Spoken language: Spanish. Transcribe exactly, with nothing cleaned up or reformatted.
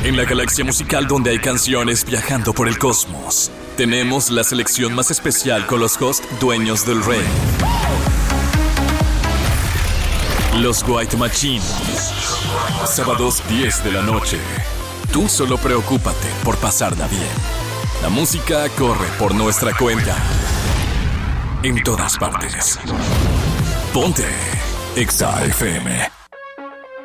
En la galaxia musical donde hay canciones viajando por el cosmos, tenemos la selección más especial con los hosts dueños del rey. Los White Machine. Sábados diez de la noche. Tú solo preocúpate por pasarla bien. La música corre por nuestra cuenta. En todas partes. Ponte Exa F M.